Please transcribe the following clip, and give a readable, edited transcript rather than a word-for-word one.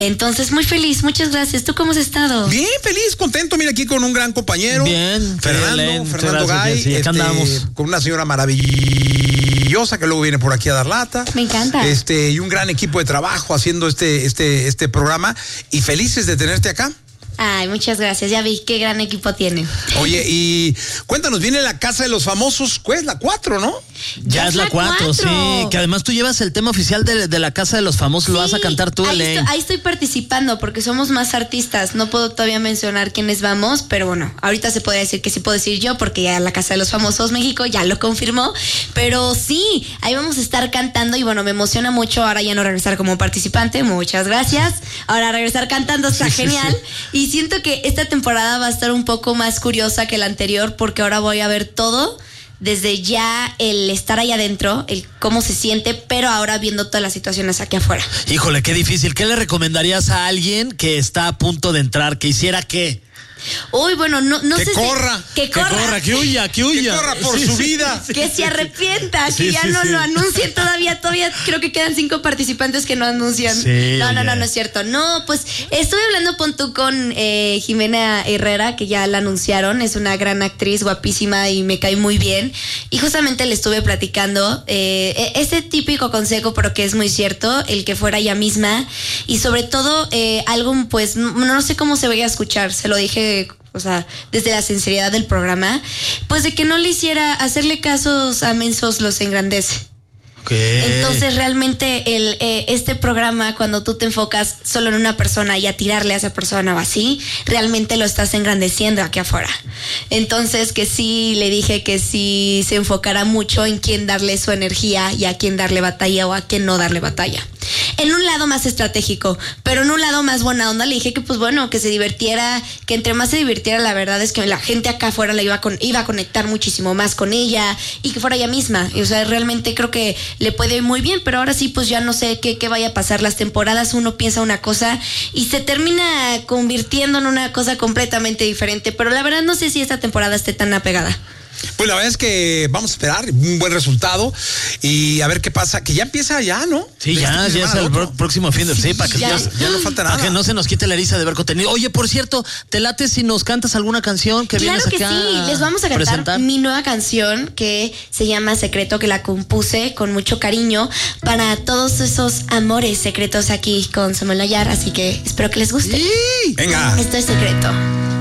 Entonces, muy feliz, muchas gracias. ¿Tú cómo has estado? Bien, feliz, contento. Mira, aquí con un gran compañero. Bien. Fernando Gay. Sí, acá andamos. Con una señora maravillosa que luego viene por aquí a dar lata. Me encanta. Y un gran equipo de trabajo haciendo este programa. Y felices de tenerte acá. Ay, muchas gracias. Ya vi qué gran equipo tienen. Oye, y cuéntanos, viene la Casa de los Famosos, ¿cuál es la 4, no? Ya es la 4, sí. Que además tú llevas el tema oficial de la Casa de los Famosos, sí, lo vas a cantar tú, Elaine. Ahí estoy participando porque somos más artistas. No puedo todavía mencionar quiénes vamos, pero bueno, ahorita se podría decir que sí puedo decir yo porque ya la Casa de los Famosos México ya lo confirmó. Pero sí, ahí vamos a estar cantando y bueno, me emociona mucho ahora ya no regresar como participante. Muchas gracias. Ahora regresar cantando está genial. Sí. Y siento que esta temporada va a estar un poco más curiosa que la anterior porque ahora voy a ver todo desde ya el estar ahí adentro, el cómo se siente, pero ahora viendo todas las situaciones aquí afuera. Híjole, qué difícil. ¿Qué le recomendarías a alguien que está a punto de entrar? ¿Que hiciera qué? Uy, bueno, no que sé corra, si... Que corra. Que huya. Que corra por su vida. Que se arrepienta, que ya no lo anuncien todavía creo que quedan 5 participantes que no anuncian. Sí, no es cierto. No, pues estuve hablando con Jimena Herrera, que ya la anunciaron, es una gran actriz, guapísima y me cae muy bien. Y justamente le estuve platicando ese típico consejo, pero que es muy cierto, el que fuera ella misma. Y sobre todo, algo, pues, no sé cómo se vaya a escuchar, se lo dije, o sea, desde la sinceridad del programa, pues de que no le hiciera hacerle casos a mensos los engrandece. Okay. Entonces realmente este programa, cuando tú te enfocas solo en una persona y a tirarle a esa persona o así, realmente lo estás engrandeciendo aquí afuera. Entonces que sí, le dije que sí se enfocara mucho en quién darle su energía y a quién darle batalla o a quién no darle batalla. En un lado más estratégico, pero en un lado más buena onda le dije que pues bueno, que se divirtiera, que entre más se divirtiera, la verdad es que la gente acá afuera iba a conectar muchísimo más con ella y que fuera ella misma. Y, o sea, realmente creo que le puede ir muy bien, pero ahora sí pues ya no sé qué vaya a pasar. Las temporadas uno piensa una cosa y se termina convirtiendo en una cosa completamente diferente, pero la verdad no sé si esta temporada esté tan apegada. Pues la verdad es que vamos a esperar un buen resultado y a ver qué pasa, que ya empieza ya, ¿no? Sí, ya es el próximo fin de semana, para que ya no falta nada. Para que no se nos quite la risa de ver contenido. Oye, por cierto, ¿te late si nos cantas alguna canción que vienes acá? Claro que sí, les vamos a cantar mi nueva canción que se llama Secreto, que la compuse con mucho cariño para todos esos amores secretos aquí con Samuel Nayar, así que espero que les guste. Sí. Venga. Esto es Secreto.